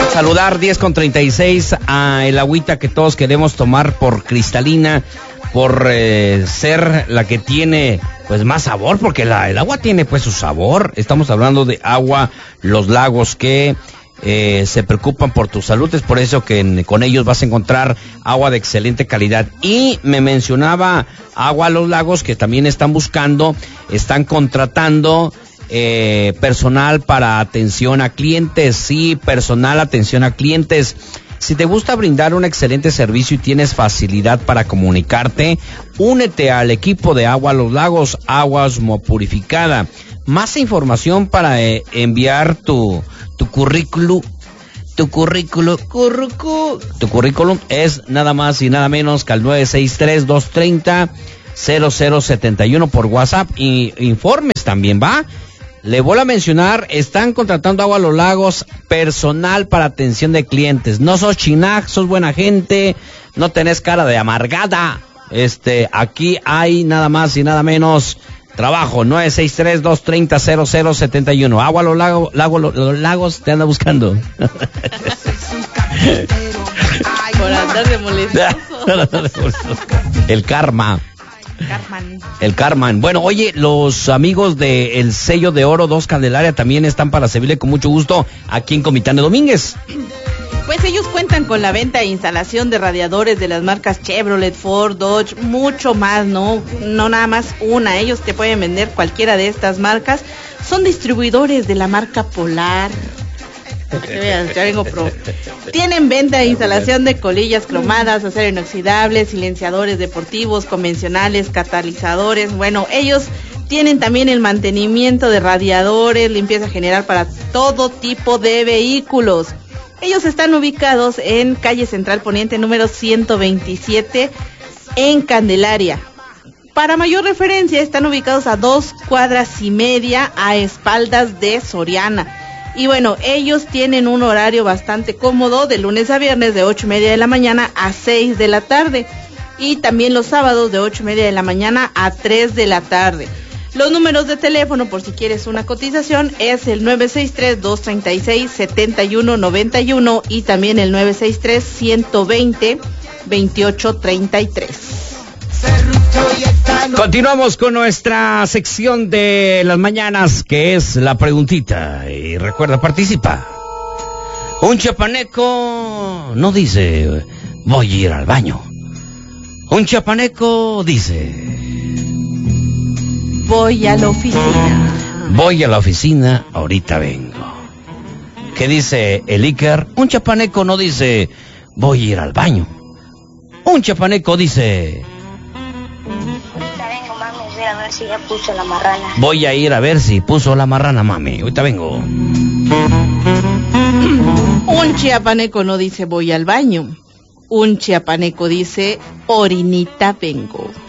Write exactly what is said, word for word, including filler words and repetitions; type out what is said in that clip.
Saludar diez con treinta y seis a el agüita que todos queremos tomar por cristalina, por eh, ser la que tiene pues más sabor, porque la, el agua tiene pues su sabor. Estamos hablando de agua Los Lagos, que eh, se preocupan por tu salud. Es por eso que en, con ellos vas a encontrar agua de excelente calidad. Y me mencionaba Agua Los Lagos, que también están buscando, están contratando Eh, personal para atención a clientes. Sí, personal atención a clientes. Si te gusta brindar un excelente servicio y tienes facilidad para comunicarte, únete al equipo de Agua Los Lagos, agua osmopurificada. Más información para eh, enviar tu tu currículum. Tu currículum, currucu, tu currículum es nada más y nada menos que al nueve seis tres, dos tres cero, cero cero siete uno por WhatsApp. Y informes también, ¿va? Le voy a mencionar, están contratando Agua Los Lagos, personal para atención de clientes. No sos chinaj, sos buena gente, no tenés cara de amargada. Este, aquí hay nada más y nada menos trabajo. Nueve seis tres, dos tres cero, cero cero siete uno. Agua Los Lagos, Lago, Los Lagos te anda buscando. Por andar de molestoso. El karma. Carman. El Carman. Bueno, oye, los amigos de El Sello de Oro dos Candelaria también están para servirle con mucho gusto aquí en Comitán de Domínguez. Pues ellos cuentan con la venta e instalación de radiadores de las marcas Chevrolet, Ford, Dodge, mucho más, ¿no? No nada más una, ellos te pueden vender cualquiera de estas marcas. Son distribuidores de la marca Polar. Que veas, ya vengo pro. Tienen venta e instalación de colillas cromadas, acero inoxidable, silenciadores deportivos, convencionales, catalizadores. Bueno, ellos tienen también el mantenimiento de radiadores, limpieza general para todo tipo de vehículos. Ellos están ubicados en calle Central Poniente número ciento veintisiete en Candelaria. Para mayor referencia, están ubicados a dos cuadras y media a espaldas de Soriana. Y bueno, ellos tienen un horario bastante cómodo de lunes a viernes de ocho y media de la mañana a seis de la tarde. Y también los sábados de ocho y media de la mañana a tres de la tarde. Los números de teléfono, por si quieres una cotización, es el nueve seis tres, dos tres seis, siete uno nueve uno y también el nueve seis tres, uno dos cero, dos ocho tres tres. Continuamos con nuestra sección de las mañanas, que es la preguntita. Y recuerda, participa. Un chapaneco no dice voy a ir al baño. Un chapaneco dice voy a la oficina. Voy a la oficina, ahorita vengo. ¿Qué dice el Iker? Un chapaneco no dice voy a ir al baño. Un chapaneco dice a ver si ya puso la marrana. Voy a ir a ver si puso la marrana, mami. Ahorita vengo. Un chiapaneco no dice voy al baño. Un chiapaneco dice orinita vengo.